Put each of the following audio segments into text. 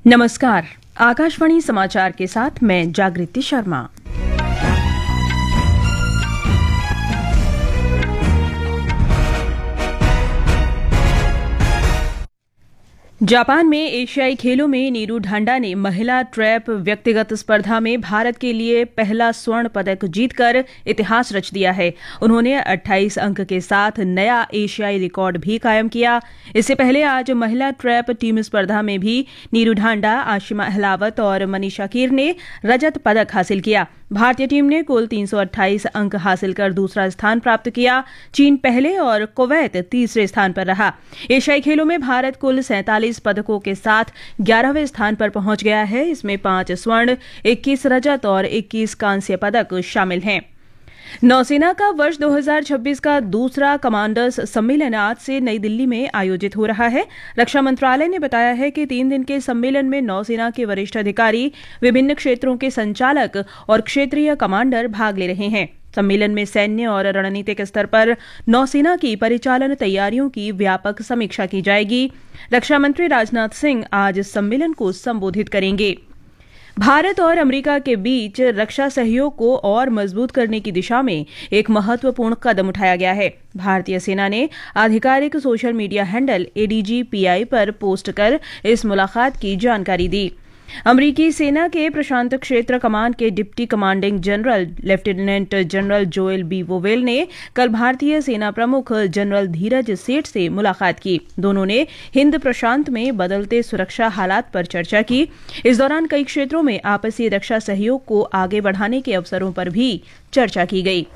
नमस्कार। आकाशवाणी समाचार के साथ मैं जागृति शर्मा। जापान में एशियाई खेलों में नीरू ढांडा ने महिला ट्रैप व्यक्तिगत स्पर्धा में भारत के लिए पहला स्वर्ण पदक जीतकर इतिहास रच दिया है। उन्होंने 28 अंक के साथ नया एशियाई रिकॉर्ड भी कायम किया। इससे पहले आज महिला ट्रैप टीम स्पर्धा में भी नीरू ढांडा, आशिमा अहलावत और मनीषा कीर ने रजत पदक हासिल किया। भारतीय टीम ने कुल 328 अंक हासिल कर दूसरा स्थान प्राप्त किया। चीन पहले और कुवैत तीसरे स्थान पर रहा। एशियाई खेलों में भारत कुल 47 पदकों के साथ 11वें स्थान पर पहुंच गया है। इसमें 5 स्वर्ण, 21 रजत और 21 कांस्य पदक शामिल हैं। नौसेना का वर्ष 2026 का दूसरा कमांडर्स सम्मेलन आज से नई दिल्ली में आयोजित हो रहा है। रक्षा मंत्रालय ने बताया है कि 3 दिन के सम्मेलन में नौसेना के वरिष्ठ अधिकारी, विभिन्न क्षेत्रों के संचालक और क्षेत्रीय कमांडर भाग ले रहे हैं। सम्मेलन में सैन्य और रणनीतिक स्तर पर नौसेना की परिचालन तैयारियों की व्यापक समीक्षा की जाएगी। रक्षा मंत्री राजनाथ सिंह आज सम्मेलन को संबोधित करेंगे। भारत और अमेरिका के बीच रक्षा सहयोग को और मजबूत करने की दिशा में एक महत्वपूर्ण कदम उठाया गया है। भारतीय सेना ने आधिकारिक सोशल मीडिया हैंडल ADGPI पर पोस्ट कर इस मुलाकात की जानकारी दी। अमेरिकी सेना के प्रशांत क्षेत्र कमान के deputy commanding general lieutenant general Joel B vowel ने कल भारतीय सेना प्रमुख जनरल धीरज सेठ से मुलाकात की। दोनों ने हिंद प्रशांत में बदलते सुरक्षा हालात पर चर्चा की। इस दौरान कई क्षेत्रों में आपसी रक्षा सहयोग को आगे बढ़ाने के अवसरों पर भी चर्चा की गई।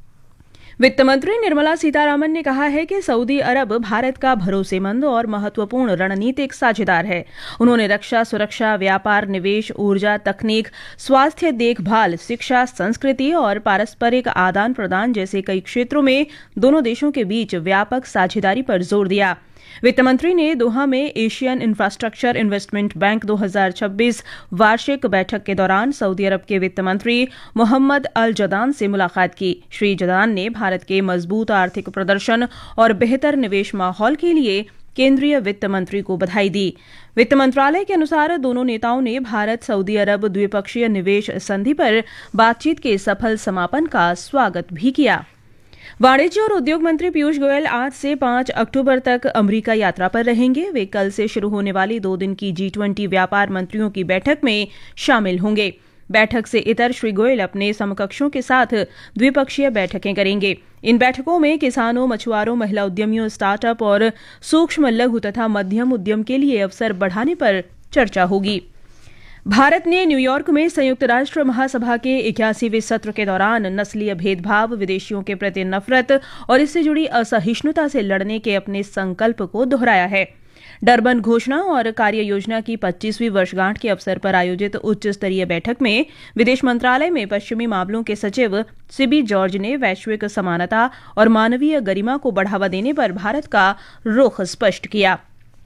वित्त मंत्री निर्मला सीतारामन ने कहा है कि सऊदी अरब भारत का भरोसेमंद और महत्वपूर्ण रणनीतिक साझेदार है। उन्होंने रक्षा, सुरक्षा, व्यापार, निवेश, ऊर्जा, तकनीक, स्वास्थ्य देखभाल, शिक्षा, संस्कृति और पारस्परिक आदान प्रदान जैसे कई क्षेत्रों में दोनों देशों के बीच व्यापक साझेदारी पर जोर दिया। वित्त मंत्री ने दोहा में एशियन इंफ्रास्ट्रक्चर इन्वेस्टमेंट बैंक 2026 वार्षिक बैठक के दौरान सऊदी अरब के वित्त मंत्री मोहम्मद अल जदान से मुलाकात की। श्री जदान ने भारत के मजबूत आर्थिक प्रदर्शन और बेहतर निवेश माहौल के लिए केंद्रीय वित्त मंत्री को बधाई दी। वित्त मंत्रालय के अनुसार दोनों नेताओं ने भारत सऊदी अरब द्विपक्षीय निवेश संधि पर बातचीत के सफल समापन का स्वागत भी किया। वाणिज्य और उद्योग मंत्री पीयूष गोयल आज से 5 अक्टूबर तक अमेरिका यात्रा पर रहेंगे। वे कल से शुरू होने वाली 2 दिन की G20 व्यापार मंत्रियों की बैठक में शामिल होंगे। बैठक से इतर श्री गोयल अपने समकक्षों के साथ द्विपक्षीय बैठकें करेंगे। इन बैठकों में किसानों, मछुआरों, महिला उद्यमियों, स्टार्टअप और सूक्ष्म, लघु तथा मध्यम उद्यम के लिए अवसर बढ़ाने पर चर्चा होगी। भारत ने न्यूयॉर्क में संयुक्त राष्ट्र महासभा के 81वें सत्र के दौरान नस्लीय भेदभाव, विदेशियों के प्रति नफरत और इससे जुड़ी असहिष्णुता से लड़ने के अपने संकल्प को दोहराया है। डरबन घोषणा और कार्य योजना की 25वीं वर्षगांठ के अवसर पर आयोजित उच्च स्तरीय बैठक में विदेश मंत्रालय में पश्चिमी मामलों के सचिव सिबी जॉर्ज ने वैश्विक समानता और मानवीय गरिमा को बढ़ावा देने पर भारत का रुख स्पष्ट किया।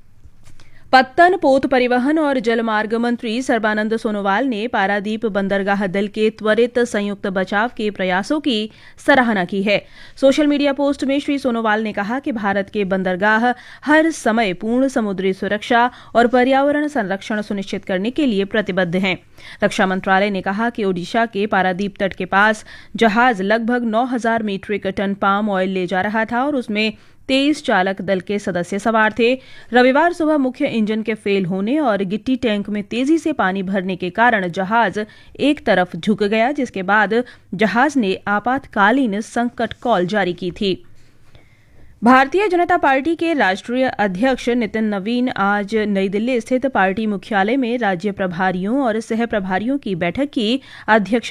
पत्तन, पोत परिवहन और जलमार्ग मंत्री सर्बानंद सोनोवाल ने पारादीप बंदरगाह दल के त्वरित संयुक्त बचाव के प्रयासों की सराहना की है। सोशल मीडिया पोस्ट में श्री सोनोवाल ने कहा कि भारत के बंदरगाह हर समय पूर्ण समुद्री सुरक्षा और पर्यावरण संरक्षण सुनिश्चित करने के लिए प्रतिबद्ध हैं। रक्षा मंत्रालय ने कहा कि ओडिशा के पारादीप तट के पास जहाज लगभग 9,000 मीट्रिक टन पाम ऑयल ले जा रहा था और उसमें 23 चालक दल के सदस्य सवार थे। रविवार सुबह मुख्य इंजन के फेल होने और गिट्टी टैंक में तेजी से पानी भरने के कारण जहाज एक तरफ झुक गया, जिसके बाद जहाज ने आपातकालीन संकट कॉल जारी की थी। भारतीय जनता पार्टी के राष्ट्रीय अध्यक्ष नितिन नवीन आज नई दिल्ली स्थित पार्टी मुख्यालय में राज्य प्रभारियों और सह प्रभारियों की बैठक की अध्यक्षता